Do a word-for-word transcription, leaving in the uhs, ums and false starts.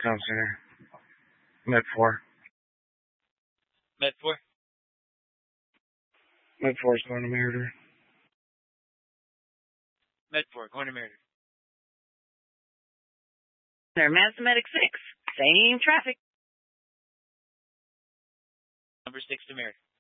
Town Center. Med four. Med four. Med four is going to Meritor. Med four, going to Meritor. There, Mazda Medic six. Same traffic. Number six to Meritor.